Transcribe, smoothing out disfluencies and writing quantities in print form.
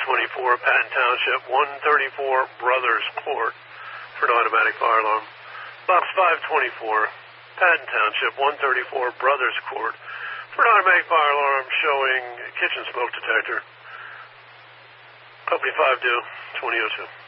Patton Township, 134 Brothers Court for an automatic fire alarm. Box 524, Patton Township, 134 Brothers Court for an automatic fire alarm showing kitchen smoke detector. Company 5 due, 2002.